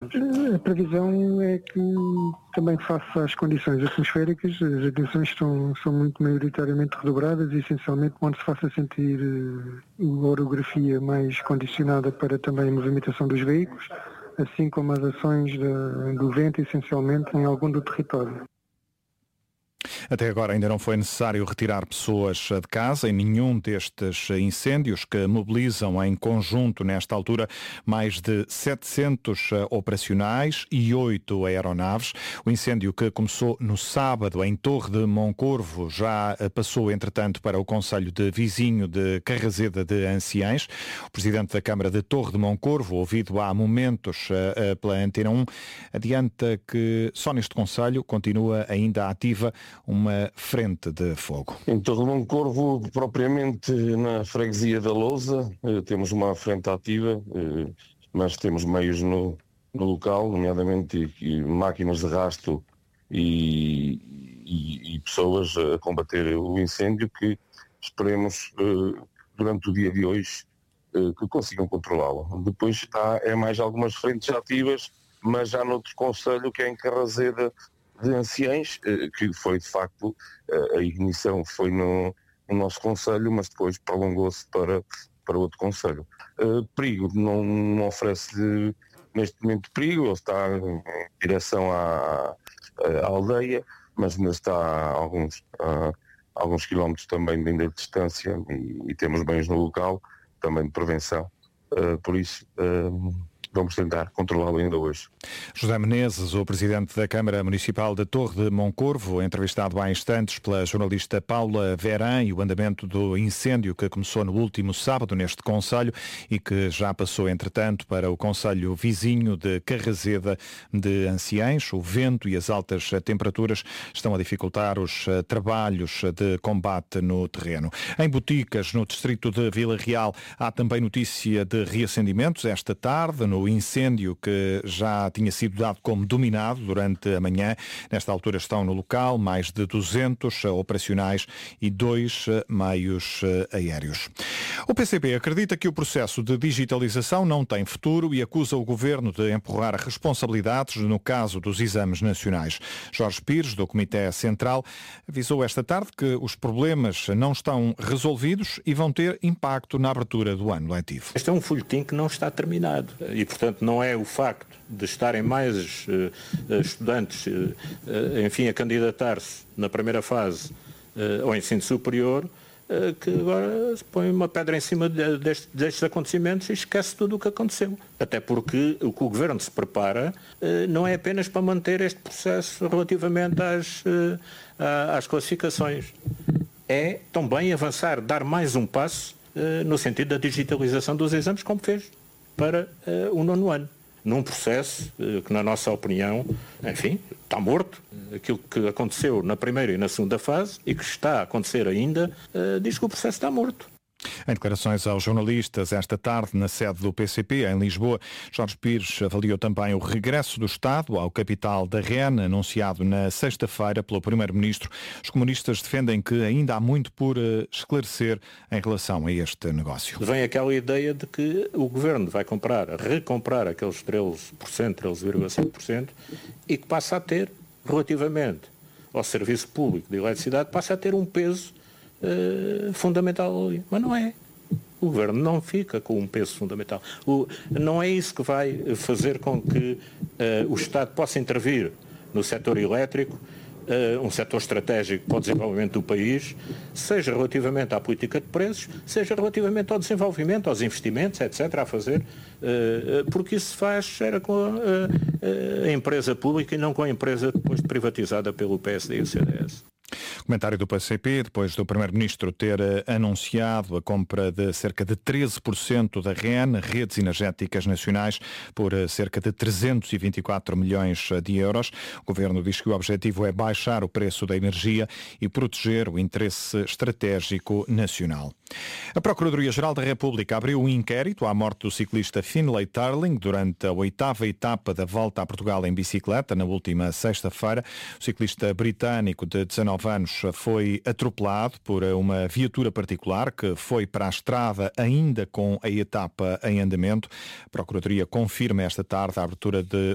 A previsão é que também face às condições atmosféricas, as atenções são muito maioritariamente redobradas e essencialmente onde se faça sentir a orografia mais condicionada para também a movimentação dos veículos, assim como as ações do vento essencialmente em algum do território. Até agora ainda não foi necessário retirar pessoas de casa em nenhum destes incêndios que mobilizam em conjunto, nesta altura, mais de 700 operacionais e 8 aeronaves. O incêndio que começou no sábado em Torre de Moncorvo já passou, entretanto, para o concelho de vizinho de Carrazeda de Anciães. O presidente da Câmara de Torre de Moncorvo, ouvido há momentos pela Antena 1, adianta que só neste concelho continua ainda ativa uma frente de fogo. Em Torre de Moncorvo, propriamente na freguesia da Lousa, temos uma frente ativa, mas temos meios no local, nomeadamente máquinas de rasto e pessoas a combater o incêndio, que esperemos durante o dia de hoje que consigam controlá-lo. Depois é mais algumas frentes ativas, mas já noutro concelho, que é em Carrazeda de Anciães, que foi de facto, a ignição foi no nosso concelho, mas depois prolongou-se para outro concelho. Perigo, não oferece neste momento perigo, ele está em direção à aldeia, mas ainda está a alguns quilómetros também ainda de distância e temos meios no local, também de prevenção, por isso vamos tentar controlá-lo ainda hoje. José Menezes, o presidente da Câmara Municipal de Torre de Moncorvo, entrevistado há instantes pela jornalista Paula Verã, e o andamento do incêndio que começou no último sábado neste concelho e que já passou, entretanto, para o concelho vizinho de Carrazeda de Anciães. O vento e as altas temperaturas estão a dificultar os trabalhos de combate no terreno. Em Boticas, no distrito de Vila Real, há também notícia de reacendimentos esta tarde, no incêndio que já tinha sido dado como dominado durante a manhã. Nesta altura estão no local mais de 200 operacionais e 2 meios aéreos. O PCP acredita que o processo de digitalização não tem futuro e acusa o governo de empurrar responsabilidades no caso dos exames nacionais. Jorge Pires, do Comitê Central, avisou esta tarde que os problemas não estão resolvidos e vão ter impacto na abertura do ano letivo. Este é um folhetim que não está terminado e, portanto, não é o facto de estarem mais estudantes, enfim, a candidatar-se na primeira fase ao ensino superior, que agora se põe uma pedra em cima destes acontecimentos e esquece tudo o que aconteceu. Até porque o que o Governo se prepara não é apenas para manter este processo relativamente às classificações. É também avançar, dar mais um passo no sentido da digitalização dos exames, como fez para o 9º ano. Num processo que, na nossa opinião, enfim, está morto. Aquilo que aconteceu na primeira e na segunda fase e que está a acontecer ainda, diz que o processo está morto. Em declarações aos jornalistas esta tarde na sede do PCP, em Lisboa, Jorge Pires avaliou também o regresso do Estado ao capital da REN, anunciado na sexta-feira pelo Primeiro-Ministro. Os comunistas defendem que ainda há muito por esclarecer em relação a este negócio. Vem aquela ideia de que o Governo vai recomprar aqueles 13,5% e que passa a ter, relativamente ao serviço público de eletricidade, passa a ter um peso fundamental ali. Mas não é. O Governo não fica com um peso fundamental. Não é isso que vai fazer com que o Estado possa intervir no setor elétrico, um setor estratégico para o desenvolvimento do país, seja relativamente à política de preços, seja relativamente ao desenvolvimento, aos investimentos, etc., a fazer, porque isso se faz era com a empresa pública e não com a empresa depois privatizada pelo PSD e o CDS. Comentário do PCP, depois do Primeiro-Ministro ter anunciado a compra de cerca de 13% da REN, Redes Energéticas Nacionais, por cerca de 324 milhões de euros. O Governo diz que o objetivo é baixar o preço da energia e proteger o interesse estratégico nacional. A Procuradoria-Geral da República abriu um inquérito à morte do ciclista Finlay Tarling durante a 8ª etapa da Volta a Portugal em bicicleta, na última sexta-feira. O ciclista britânico de 19 anos foi atropelado por uma viatura particular que foi para a estrada ainda com a etapa em andamento. A Procuradoria confirma esta tarde a abertura de